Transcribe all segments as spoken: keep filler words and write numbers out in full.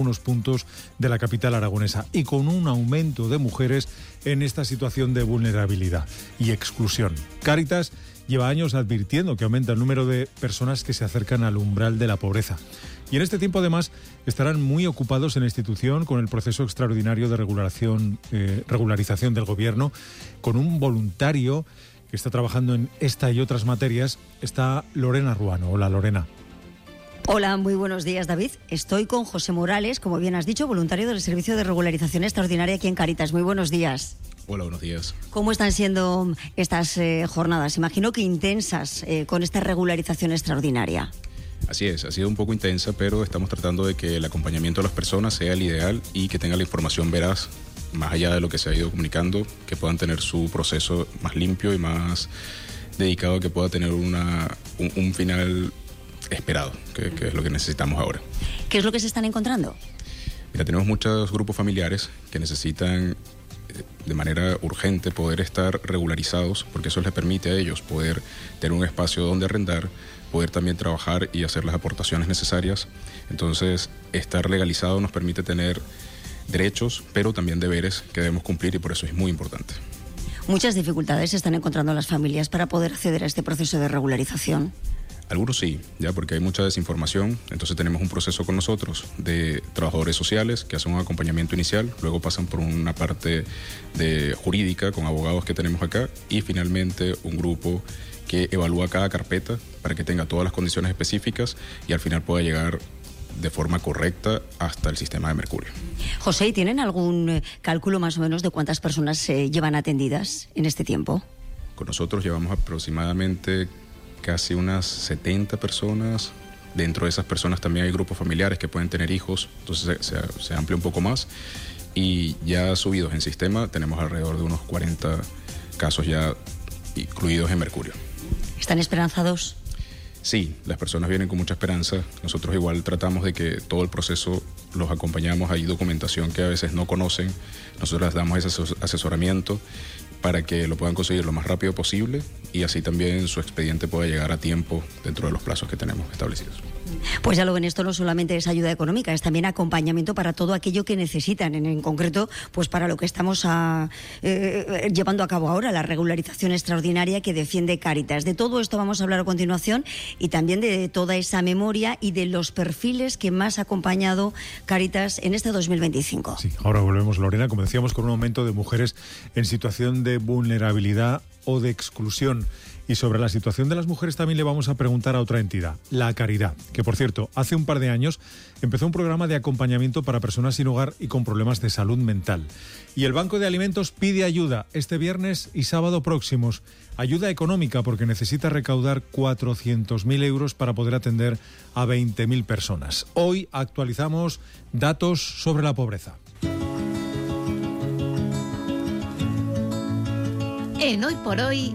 unos puntos de la capital aragonesa y con un aumento de mujeres en esta situación de vulnerabilidad y exclusión. Cáritas lleva años advirtiendo que aumenta el número de personas que se acercan al umbral de la pobreza. Y en este tiempo, además, estarán muy ocupados en la institución con el proceso extraordinario de regulación, eh, regularización del Gobierno, con un voluntario que está trabajando en esta y otras materias. Está Lorena Ruano. Hola, Lorena. Hola, muy buenos días, David. Estoy con José Morales, como bien has dicho, voluntario del Servicio de Regularización Extraordinaria aquí en Cáritas. Muy buenos días. Hola, buenos días. ¿Cómo están siendo estas eh, jornadas? Imagino que intensas eh, con esta regularización extraordinaria. Así es, ha sido un poco intensa, pero estamos tratando de que el acompañamiento de las personas sea el ideal y que tenga la información veraz, más allá de lo que se ha ido comunicando, que puedan tener su proceso más limpio y más dedicado, que pueda tener una, un, un final esperado, que, que es lo que necesitamos ahora. ¿Qué es lo que se están encontrando? Mira, tenemos muchos grupos familiares que necesitan de manera urgente poder estar regularizados, porque eso les permite a ellos poder tener un espacio donde arrendar, poder también trabajar y hacer las aportaciones necesarias. Entonces, estar legalizado nos permite tener derechos, pero también deberes que debemos cumplir, y por eso es muy importante. Muchas dificultades se están encontrando las familias para poder acceder a este proceso de regularización. Algunos sí, ya porque hay mucha desinformación. Entonces tenemos un proceso con nosotros de trabajadores sociales que hacen un acompañamiento inicial, luego pasan por una parte de jurídica con abogados que tenemos acá, y finalmente un grupo que evalúa cada carpeta para que tenga todas las condiciones específicas y al final pueda llegar de forma correcta hasta el sistema de Mercurio. José, ¿y tienen algún cálculo más o menos de cuántas personas se llevan atendidas en este tiempo? Con nosotros llevamos aproximadamente casi unas setenta personas. Dentro de esas personas también hay grupos familiares que pueden tener hijos, entonces se, se, se amplía un poco más, y ya subidos en sistema tenemos alrededor de unos cuarenta casos ya incluidos en Mercurio. ¿Están esperanzados? Sí, las personas vienen con mucha esperanza. Nosotros igual tratamos de que todo el proceso los acompañamos. Hay documentación que a veces no conocen, nosotros les damos ese asesoramiento para que lo puedan conseguir lo más rápido posible y así también su expediente pueda llegar a tiempo dentro de los plazos que tenemos establecidos. Pues ya lo ven, esto no solamente es ayuda económica, es también acompañamiento para todo aquello que necesitan, en, en concreto, pues para lo que estamos a, eh, llevando a cabo ahora, la regularización extraordinaria que defiende Cáritas. De todo esto vamos a hablar a continuación y también de toda esa memoria y de los perfiles que más ha acompañado Cáritas en este dos mil veinticinco. Sí, ahora volvemos, Lorena, como decíamos, con un aumento de mujeres en situación de vulnerabilidad o de exclusión. Y sobre la situación de las mujeres también le vamos a preguntar a otra entidad, La Caridad, que por cierto, hace un par de años empezó un programa de acompañamiento para personas sin hogar y con problemas de salud mental. Y el Banco de Alimentos pide ayuda este viernes y sábado próximos. Ayuda económica porque necesita recaudar cuatrocientos mil euros para poder atender a veinte mil personas. Hoy actualizamos datos sobre la pobreza. En Hoy por Hoy,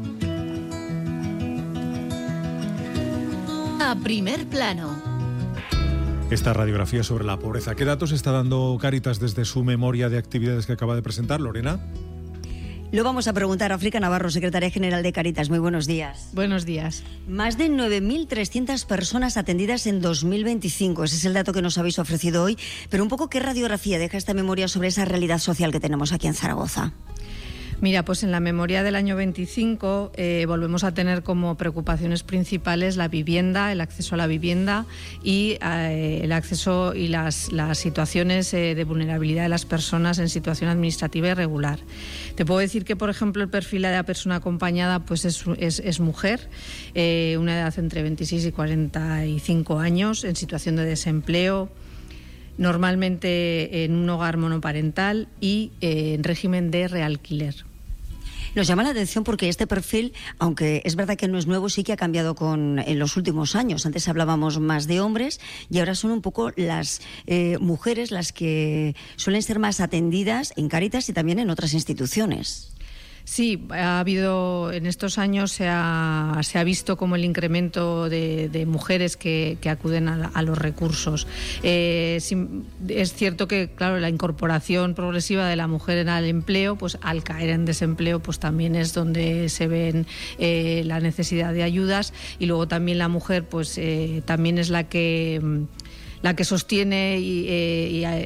a primer plano. Esta radiografía sobre la pobreza. ¿Qué datos está dando Cáritas desde su memoria de actividades que acaba de presentar, Lorena? Lo vamos a preguntar a África Navarro, secretaria general de Cáritas. Muy buenos días. Buenos días. Más de nueve mil trescientas personas atendidas en dos mil veinticinco. Ese es el dato que nos habéis ofrecido hoy. Pero un poco, ¿qué radiografía deja esta memoria sobre esa realidad social que tenemos aquí en Zaragoza? Mira, pues en la memoria del año veinticinco eh, volvemos a tener como preocupaciones principales la vivienda, el acceso a la vivienda y eh, el acceso y las, las situaciones eh, de vulnerabilidad de las personas en situación administrativa irregular. Te puedo decir que, por ejemplo, el perfil de la persona acompañada pues es, es, es mujer, eh, una edad entre veintiséis y cuarenta y cinco años, en situación de desempleo, normalmente en un hogar monoparental y eh, en régimen de realquiler. Nos llama la atención porque este perfil, aunque es verdad que no es nuevo, sí que ha cambiado con, en los últimos años. Antes hablábamos más de hombres y ahora son un poco las eh, mujeres las que suelen ser más atendidas en Cáritas y también en otras instituciones. Sí, ha habido en estos años se ha, se ha visto como el incremento de, de mujeres que, que acuden a, a los recursos. Eh, es cierto que, claro, la incorporación progresiva de la mujer al empleo, pues al caer en desempleo, pues también es donde se ven eh, la necesidad de ayudas, y luego también la mujer, pues eh, también es la que la que sostiene y, eh, y